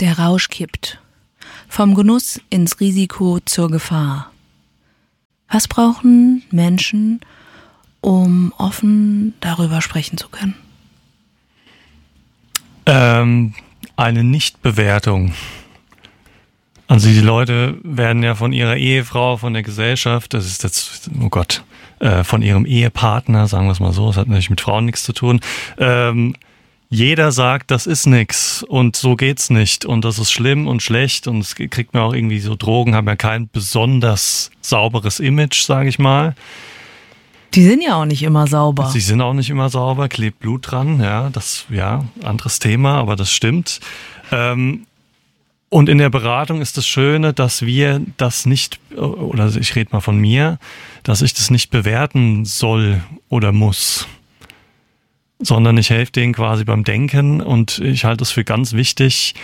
Der Rausch kippt. Vom Genuss ins Risiko zur Gefahr. Was brauchen Menschen, um offen darüber sprechen zu können? Eine Nichtbewertung. Also die Leute werden ja von ihrer Ehefrau, von der Gesellschaft, das ist jetzt, oh Gott, von ihrem Ehepartner, sagen wir es mal so, das hat natürlich mit Frauen nichts zu tun, jeder sagt, das ist nix und so geht's nicht und das ist schlimm und schlecht und es kriegt man auch irgendwie so, Drogen haben ja kein besonders sauberes Image, sage ich mal. Die sind ja auch nicht immer sauber. Sie sind auch nicht immer sauber, klebt Blut dran, anderes Thema, aber das stimmt. Und in der Beratung ist das Schöne, dass wir das nicht, oder ich rede mal von mir, dass ich das nicht bewerten soll oder muss, sondern ich helfe denen quasi beim Denken und ich halte es für ganz wichtig,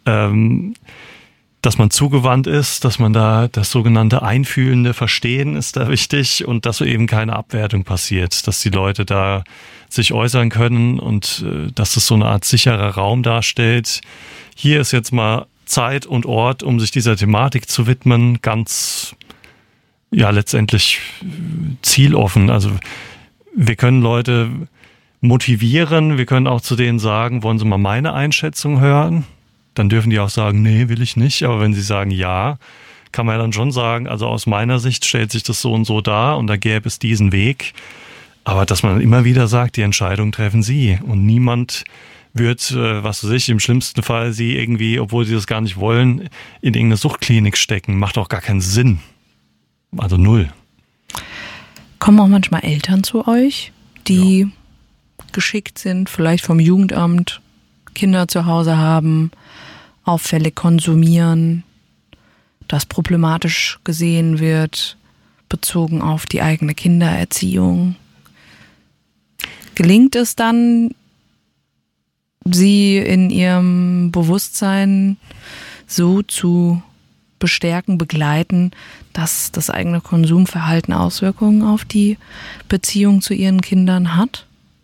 dass man zugewandt ist, dass man da das sogenannte einfühlende Verstehen ist da wichtig und dass eben keine Abwertung passiert, dass die Leute da sich äußern können und dass es so eine Art sicherer Raum darstellt. Hier ist jetzt mal Zeit und Ort, um sich dieser Thematik zu widmen, ganz, letztendlich zieloffen. Also wir können Leute motivieren, wir können auch zu denen sagen, wollen Sie mal meine Einschätzung hören? Dann dürfen die auch sagen, nee, will ich nicht. Aber wenn sie sagen ja, kann man ja dann schon sagen, also aus meiner Sicht stellt sich das so und so dar und da gäbe es diesen Weg. Aber dass man immer wieder sagt, die Entscheidung treffen Sie und niemand wird, im schlimmsten Fall sie irgendwie, obwohl sie das gar nicht wollen, in irgendeine Suchtklinik stecken. Macht auch gar keinen Sinn. Also null. Kommen auch manchmal Eltern zu euch, die geschickt sind, vielleicht vom Jugendamt, Kinder zu Hause haben, auffällig konsumieren, das problematisch gesehen wird, bezogen auf die eigene Kindererziehung. Gelingt es dann, sie in ihrem Bewusstsein so zu bestärken, begleiten, dass das eigene Konsumverhalten Auswirkungen auf die Beziehung zu ihren Kindern hat?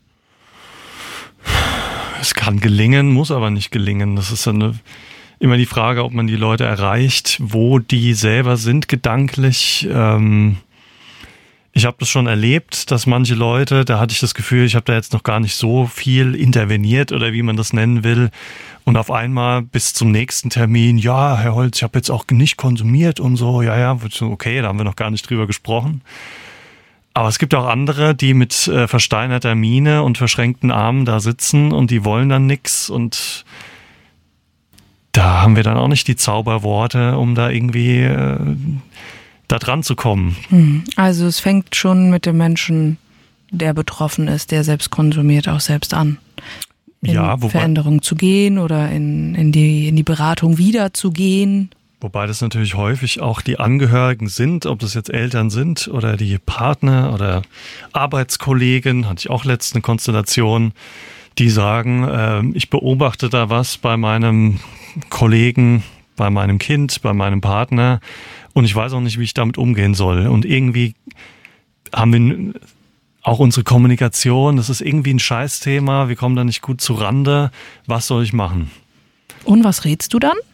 Es kann gelingen, muss aber nicht gelingen. Das ist immer die Frage, ob man die Leute erreicht, wo die selber sind gedanklich. Ich habe das schon erlebt, dass manche Leute, da hatte ich das Gefühl, ich habe da jetzt noch gar nicht so viel interveniert oder wie man das nennen will. Und auf einmal bis zum nächsten Termin, ja, Herr Holz, ich habe jetzt auch nicht konsumiert und so. Ja, okay, da haben wir noch gar nicht drüber gesprochen. Aber es gibt auch andere, die mit versteinerter Miene und verschränkten Armen da sitzen und die wollen dann nix und da haben wir dann auch nicht die Zauberworte, um da irgendwie da dran zu kommen. Also es fängt schon mit dem Menschen, der betroffen ist, der selbst konsumiert, auch selbst an. In Veränderung zu gehen oder in die Beratung wieder zu gehen. Wobei das natürlich häufig auch die Angehörigen sind, ob das jetzt Eltern sind oder die Partner oder Arbeitskollegen, hatte ich auch letztens eine Konstellation, die sagen, ich beobachte da was bei meinem Kollegen, bei meinem Kind, bei meinem Partner und ich weiß auch nicht, wie ich damit umgehen soll. Und irgendwie haben wir auch unsere Kommunikation, das ist irgendwie ein Scheißthema, wir kommen da nicht gut zu Rande. Was soll ich machen? Und was rätst du dann?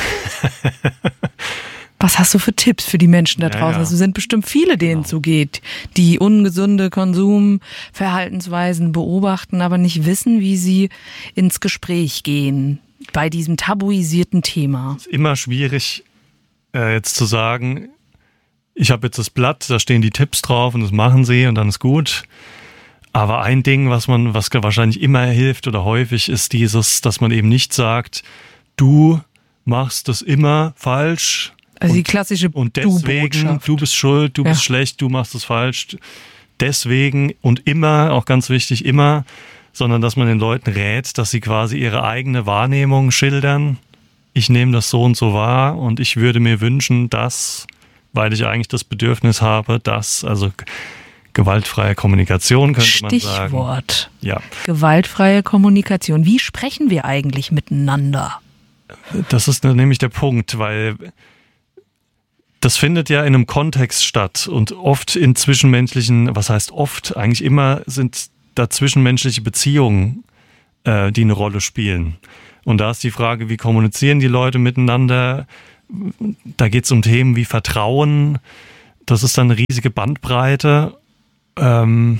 Was hast du für Tipps für die Menschen da draußen? Also sind bestimmt viele, denen es so geht, die ungesunde Konsumverhaltensweisen beobachten, aber nicht wissen, wie sie ins Gespräch gehen bei diesem tabuisierten Thema. Es ist immer schwierig, jetzt zu sagen, ich habe jetzt das Blatt, da stehen die Tipps drauf und das machen sie und dann ist gut. Aber ein Ding, was wahrscheinlich immer hilft oder häufig, ist dieses, dass man eben nicht sagt, du machst das immer falsch. Also die klassische und deswegen, du bist schuld, du bist schlecht, du machst es falsch. Deswegen und immer, auch ganz wichtig, immer, sondern dass man den Leuten rät, dass sie quasi ihre eigene Wahrnehmung schildern. Ich nehme das so und so wahr und ich würde mir wünschen, dass, weil ich eigentlich das Bedürfnis habe, dass, also gewaltfreie Kommunikation könnte man sagen. Stichwort. Ja. Gewaltfreie Kommunikation. Wie sprechen wir eigentlich miteinander? Das ist nämlich der Punkt, weil das findet ja in einem Kontext statt und oft in zwischenmenschlichen, was heißt oft, eigentlich immer sind da zwischenmenschliche Beziehungen, die eine Rolle spielen. Und da ist die Frage, wie kommunizieren die Leute miteinander? Da geht es um Themen wie Vertrauen. Das ist dann eine riesige Bandbreite. Und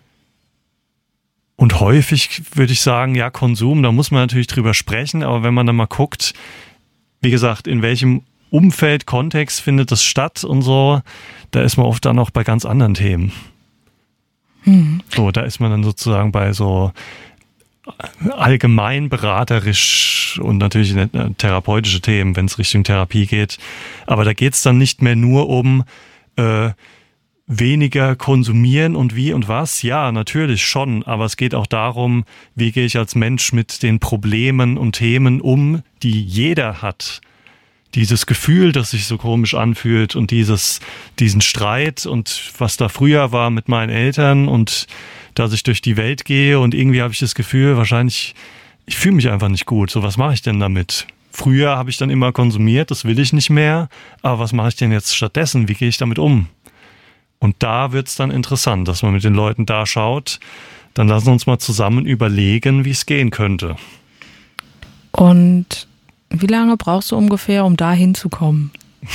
häufig würde ich sagen, ja, Konsum, da muss man natürlich drüber sprechen. Aber wenn man dann mal guckt, wie gesagt, in welchem Umfeld, Kontext findet das statt und so, da ist man oft dann auch bei ganz anderen Themen. So, da ist man dann sozusagen bei so allgemein beraterisch und natürlich therapeutische Themen, wenn es Richtung Therapie geht. Aber da geht es dann nicht mehr nur um weniger konsumieren und wie und was. Ja, natürlich schon, aber es geht auch darum, wie gehe ich als Mensch mit den Problemen und Themen um, die jeder hat. Dieses Gefühl, das sich so komisch anfühlt und diesen Streit und was da früher war mit meinen Eltern und dass ich durch die Welt gehe und irgendwie habe ich das Gefühl, wahrscheinlich, ich fühle mich einfach nicht gut. So, was mache ich denn damit? Früher habe ich dann immer konsumiert, das will ich nicht mehr, aber was mache ich denn jetzt stattdessen? Wie gehe ich damit um? Und da wird es dann interessant, dass man mit den Leuten da schaut, dann lassen wir uns mal zusammen überlegen, wie es gehen könnte. Und wie lange brauchst du ungefähr, um da hinzukommen?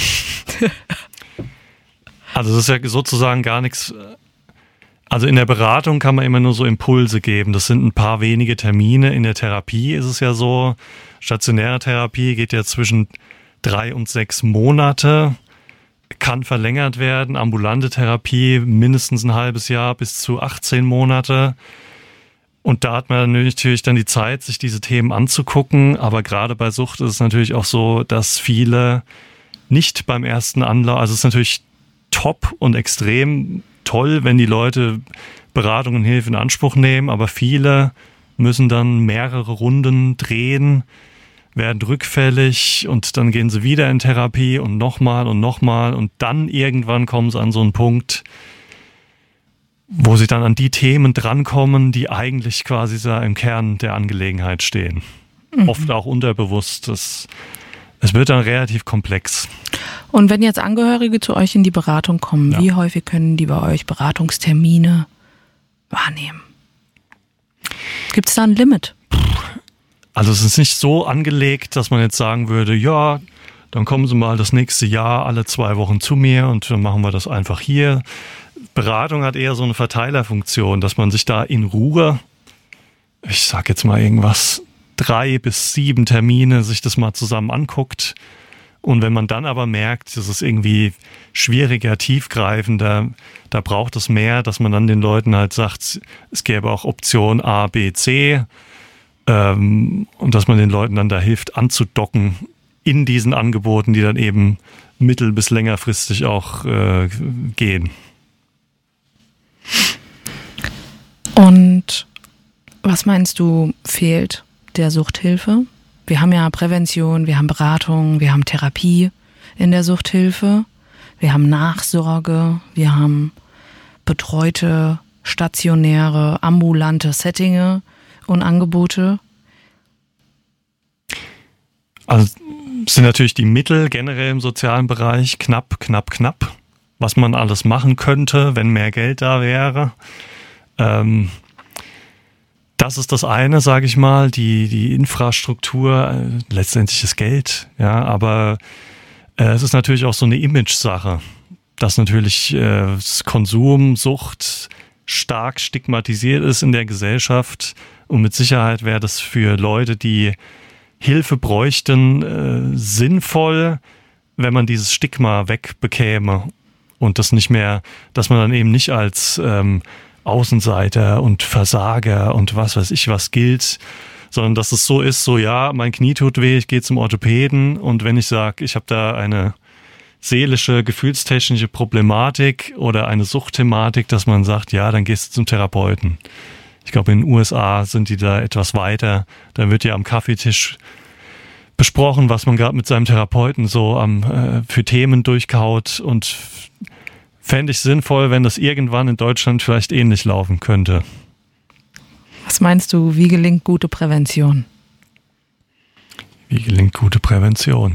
Also das ist ja sozusagen gar nichts. Also in der Beratung kann man immer nur so Impulse geben. Das sind ein paar wenige Termine. In der Therapie ist es ja so, stationäre Therapie geht ja zwischen 3 und 6 Monate, kann verlängert werden. Ambulante Therapie mindestens ein halbes Jahr bis zu 18 Monate. Und da hat man natürlich dann die Zeit, sich diese Themen anzugucken. Aber gerade bei Sucht ist es natürlich auch so, dass viele nicht beim ersten Anlauf, also es ist natürlich top und extrem toll, wenn die Leute Beratung und Hilfe in Anspruch nehmen, aber viele müssen dann mehrere Runden drehen, werden rückfällig und dann gehen sie wieder in Therapie und nochmal und dann irgendwann kommen sie an so einen Punkt, wo sie dann an die Themen drankommen, die eigentlich quasi da im Kern der Angelegenheit stehen. Oft auch unterbewusst. Es wird dann relativ komplex. Und wenn jetzt Angehörige zu euch in die Beratung kommen, wie häufig können die bei euch Beratungstermine wahrnehmen? Gibt es da ein Limit? Also es ist nicht so angelegt, dass man jetzt sagen würde, ja, dann kommen Sie mal das nächste Jahr alle 2 Wochen zu mir und dann machen wir das einfach hier. Beratung hat eher so eine Verteilerfunktion, dass man sich da in Ruhe, ich sag jetzt mal irgendwas, 3 bis 7 Termine sich das mal zusammen anguckt. Und wenn man dann aber merkt, das ist irgendwie schwieriger, tiefgreifender, da braucht es mehr, dass man dann den Leuten halt sagt, es gäbe auch Option A, B, C, und dass man den Leuten dann da hilft, anzudocken in diesen Angeboten, die dann eben mittel- bis längerfristig auch gehen. Und was meinst du, fehlt der Suchthilfe? Wir haben ja Prävention, wir haben Beratung, wir haben Therapie in der Suchthilfe, wir haben Nachsorge, wir haben betreute, stationäre, ambulante Settinge und Angebote. Also sind natürlich die Mittel generell im sozialen Bereich knapp, was man alles machen könnte, wenn mehr Geld da wäre. Das ist das eine, sage ich mal, die Infrastruktur, letztendlich das Geld, ja, aber es ist natürlich auch so eine Image-Sache, dass natürlich Konsum, Sucht stark stigmatisiert ist in der Gesellschaft und mit Sicherheit wäre das für Leute, die Hilfe bräuchten, sinnvoll, wenn man dieses Stigma wegbekäme und das nicht mehr, dass man dann eben nicht als Außenseiter und Versager und was weiß ich was gilt, sondern dass es so ist, so ja, mein Knie tut weh, ich gehe zum Orthopäden und wenn ich sage, ich habe da eine seelische, gefühlstechnische Problematik oder eine Suchtthematik, dass man sagt, ja, dann gehst du zum Therapeuten. Ich glaube, in den USA sind die da etwas weiter. Da wird ja am Kaffeetisch besprochen, was man gerade mit seinem Therapeuten so für Themen durchkaut und fände ich sinnvoll, wenn das irgendwann in Deutschland vielleicht ähnlich laufen könnte. Was meinst du, wie gelingt gute Prävention? Wie gelingt gute Prävention?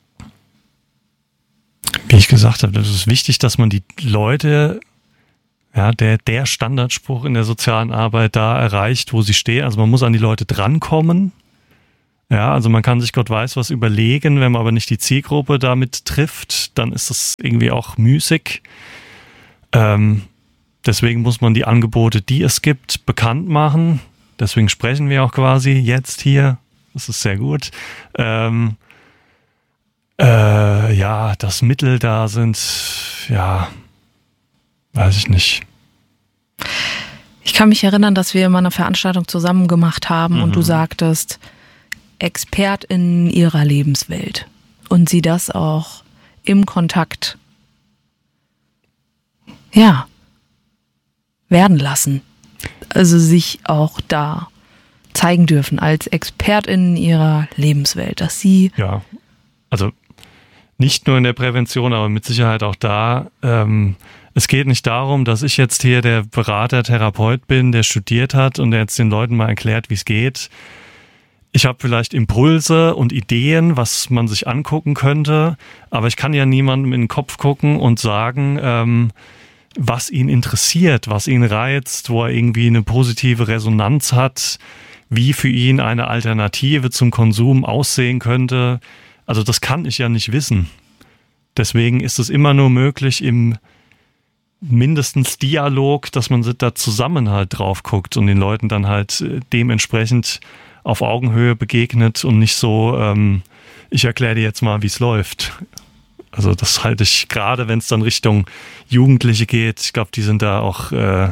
Wie ich gesagt habe, es ist wichtig, dass man die Leute Ja, der Standardspruch in der sozialen Arbeit da erreicht, wo sie stehen. Also man muss an die Leute drankommen. Ja, also man kann sich Gott weiß was überlegen, wenn man aber nicht die Zielgruppe damit trifft, dann ist das irgendwie auch müßig. Deswegen muss man die Angebote, die es gibt, bekannt machen. Deswegen sprechen wir auch quasi jetzt hier. Das ist sehr gut. Ja, dass Mittel da sind, ja, weiß ich nicht. Ich kann mich erinnern, dass wir mal eine Veranstaltung zusammen gemacht haben und du sagtest, ExpertInnen ihrer Lebenswelt und sie das auch im Kontakt, ja, werden lassen. Also sich auch da zeigen dürfen als ExpertInnen ihrer Lebenswelt, dass sie... Ja, also nicht nur in der Prävention, aber mit Sicherheit auch da. Es geht nicht darum, dass ich jetzt hier der Berater, Therapeut bin, der studiert hat und der jetzt den Leuten mal erklärt, wie es geht. Ich habe vielleicht Impulse und Ideen, was man sich angucken könnte, aber ich kann ja niemandem in den Kopf gucken und sagen, was ihn interessiert, was ihn reizt, wo er irgendwie eine positive Resonanz hat, wie für ihn eine Alternative zum Konsum aussehen könnte. Also das kann ich ja nicht wissen. Deswegen ist es immer nur möglich im mindestens Dialog, dass man da zusammen halt drauf guckt und den Leuten dann halt dementsprechend auf Augenhöhe begegnet und nicht so, ich erkläre dir jetzt mal, wie es läuft. Also das halte ich, gerade wenn es dann Richtung Jugendliche geht, ich glaube, die sind da auch,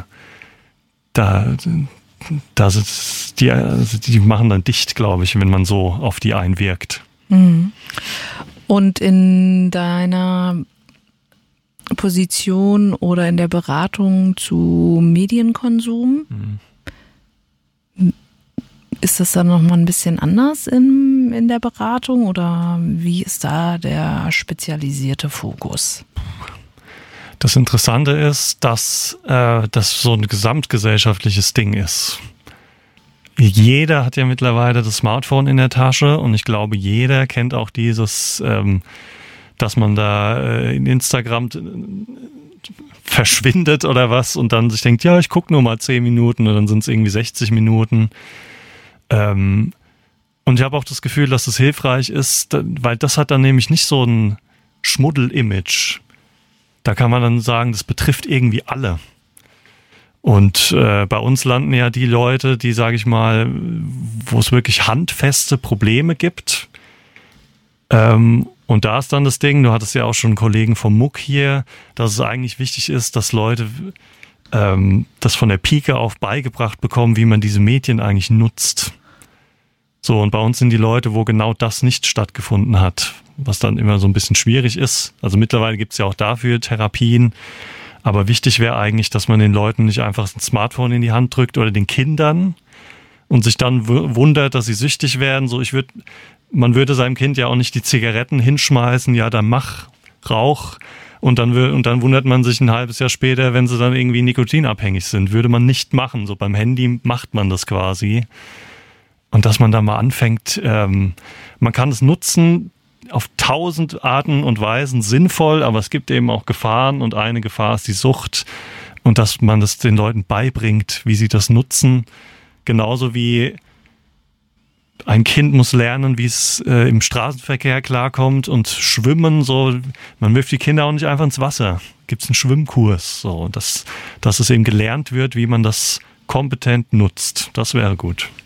die machen dann dicht, glaube ich, wenn man so auf die einwirkt. Und in deiner Position oder in der Beratung zu Medienkonsum, ist das dann nochmal ein bisschen anders in der Beratung oder wie ist da der spezialisierte Fokus? Das Interessante ist, dass das so ein gesamtgesellschaftliches Ding ist. Jeder hat ja mittlerweile das Smartphone in der Tasche und ich glaube, jeder kennt auch dieses, dass man da in Instagram verschwindet oder was und dann sich denkt, ja, ich gucke nur mal 10 Minuten und dann sind es irgendwie 60 Minuten. Und ich habe auch das Gefühl, dass es hilfreich ist, weil das hat dann nämlich nicht so ein Schmuddel-Image. Da kann man dann sagen, das betrifft irgendwie alle. Und bei uns landen ja die Leute, die, sage ich mal, wo es wirklich handfeste Probleme gibt. Und da ist dann das Ding, du hattest ja auch schon einen Kollegen vom MUK hier, dass es eigentlich wichtig ist, dass Leute das von der Pike auf beigebracht bekommen, wie man diese Medien eigentlich nutzt. So, und bei uns sind die Leute, wo genau das nicht stattgefunden hat, was dann immer so ein bisschen schwierig ist. Also mittlerweile gibt es ja auch dafür Therapien. Aber wichtig wäre eigentlich, dass man den Leuten nicht einfach ein Smartphone in die Hand drückt oder den Kindern und sich dann wundert, dass sie süchtig werden. So, man würde seinem Kind ja auch nicht die Zigaretten hinschmeißen, ja, dann rauch. Und dann wundert man sich ein halbes Jahr später, wenn sie dann irgendwie nikotinabhängig sind. Würde man nicht machen. So beim Handy macht man das quasi. Und dass man da mal anfängt, man kann es nutzen, auf 1000 Arten und Weisen sinnvoll, aber es gibt eben auch Gefahren und eine Gefahr ist die Sucht und dass man das den Leuten beibringt, wie sie das nutzen. Genauso wie ein Kind muss lernen, wie es im Straßenverkehr klarkommt und schwimmen, so. Man wirft die Kinder auch nicht einfach ins Wasser. Gibt es einen Schwimmkurs, so, dass es eben gelernt wird, wie man das kompetent nutzt. Das wäre gut.